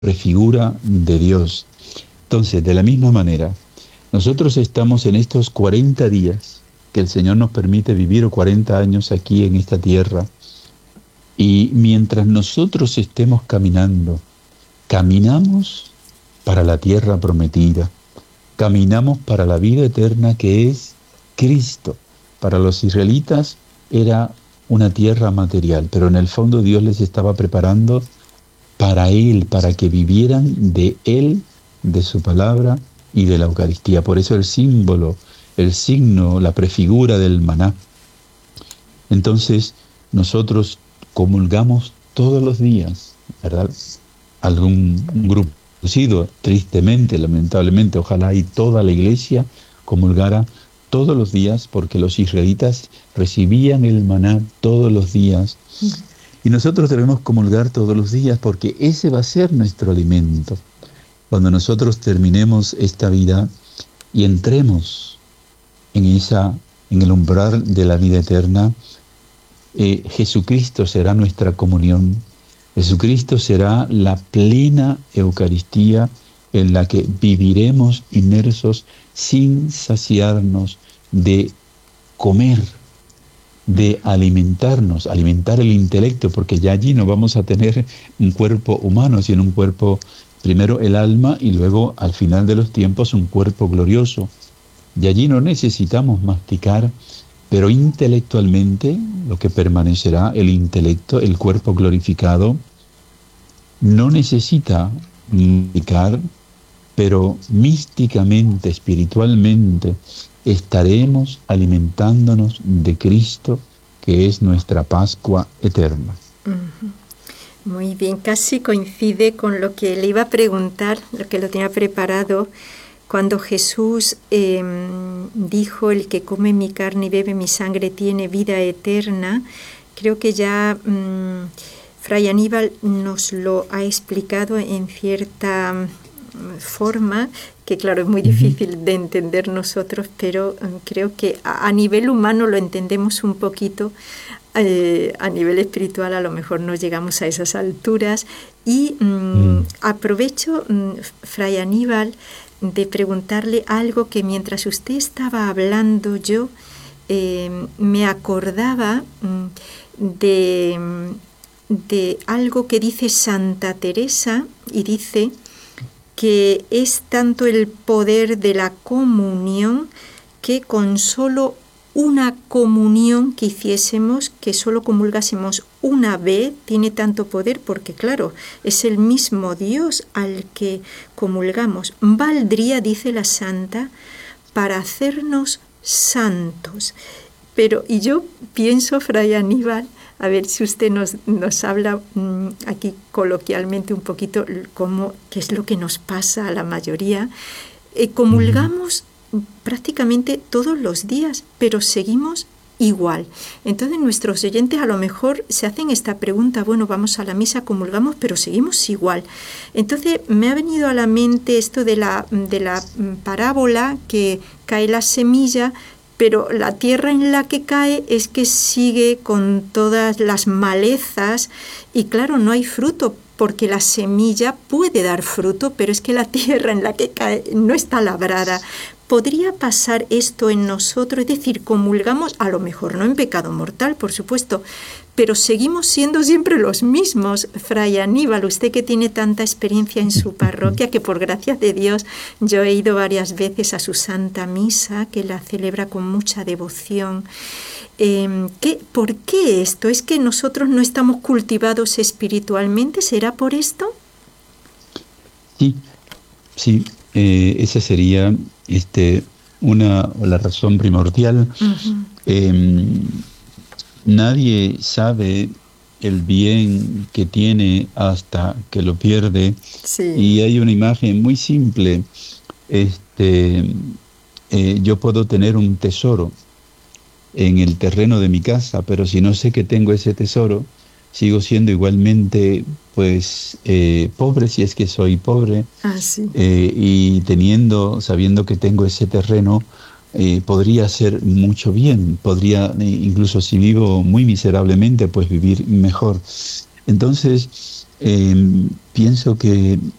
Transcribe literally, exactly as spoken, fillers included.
prefigura de Dios. Entonces, de la misma manera, nosotros estamos en estos cuarenta días que el Señor nos permite vivir, o cuarenta años aquí en esta tierra, y mientras nosotros estemos caminando, caminamos para la tierra prometida, caminamos para la vida eterna que es Cristo. Para los israelitas era una tierra material, pero en el fondo Dios les estaba preparando para Él, para que vivieran de Él, de su palabra y de la Eucaristía. Por eso el símbolo, el signo, la prefigura del maná. Entonces nosotros comulgamos todos los días, ¿verdad? Algún grupo reducido, tristemente, lamentablemente, ojalá y toda la iglesia comulgara todos los días, porque los israelitas recibían el maná todos los días. Y nosotros debemos comulgar todos los días, porque ese va a ser nuestro alimento. Cuando nosotros terminemos esta vida y entremos en, esa, en el umbral de la vida eterna, eh, Jesucristo será nuestra comunión. Jesucristo será la plena Eucaristía en la que viviremos inmersos sin saciarnos de comer, de alimentarnos, alimentar el intelecto, porque ya allí no vamos a tener un cuerpo humano, sino un cuerpo, primero el alma y luego al final de los tiempos un cuerpo glorioso. Y allí no necesitamos masticar, pero intelectualmente lo que permanecerá, el intelecto, el cuerpo glorificado, no necesita masticar, pero místicamente, espiritualmente, estaremos alimentándonos de Cristo, que es nuestra Pascua eterna. Uh-huh. Muy bien, casi coincide con lo que le iba a preguntar, lo que lo tenía preparado, cuando Jesús eh, dijo: el que come mi carne y bebe mi sangre tiene vida eterna. Creo que ya um, Fray Aníbal nos lo ha explicado en cierta forma, que claro, es muy difícil de entender nosotros, pero um, creo que a, a nivel humano lo entendemos un poquito, eh, a nivel espiritual a lo mejor no llegamos a esas alturas. Y um, mm. aprovecho, um, Fray Aníbal, de preguntarle algo que mientras usted estaba hablando yo eh, me acordaba um, de, de algo que dice Santa Teresa, y dice que es tanto el poder de la comunión que con solo una comunión que hiciésemos, que solo comulgásemos una vez, tiene tanto poder, porque claro, es el mismo Dios al que comulgamos. Valdría, dice la santa, para hacernos santos. Pero, y yo pienso, Fray Aníbal, a ver si usted nos, nos habla mmm, aquí coloquialmente un poquito cómo, qué es lo que nos pasa a la mayoría. Eh, comulgamos prácticamente todos los días, pero seguimos igual. Entonces nuestros oyentes a lo mejor se hacen esta pregunta: bueno, vamos a la misa, comulgamos, pero seguimos igual. Entonces me ha venido a la mente esto de la, de la parábola, que cae la semilla, pero la tierra en la que cae es que sigue con todas las malezas y claro, no hay fruto, porque la semilla puede dar fruto, pero es que la tierra en la que cae no está labrada. ¿Podría pasar esto en nosotros? Es decir, comulgamos, a lo mejor no en pecado mortal, por supuesto, pero seguimos siendo siempre los mismos. Fray Aníbal, usted que tiene tanta experiencia en su parroquia, que por gracia de Dios yo he ido varias veces a su Santa Misa, que la celebra con mucha devoción. Eh, ¿qué, ¿Por qué esto? ¿Es que nosotros no estamos cultivados espiritualmente? ¿Será por esto? Sí, sí, eh, esa sería este, una, la razón primordial. Uh-huh. Eh, nadie sabe el bien que tiene hasta que lo pierde. Sí. Y hay una imagen muy simple. Este, eh, yo puedo tener un tesoro en el terreno de mi casa, pero si no sé que tengo ese tesoro, sigo siendo igualmente pues eh, pobre, si es que soy pobre. Ah, sí. eh, y teniendo, sabiendo que tengo ese terreno, eh, podría hacer mucho bien, podría, eh, incluso si vivo muy miserablemente, pues vivir mejor. Entonces, Eh, pienso que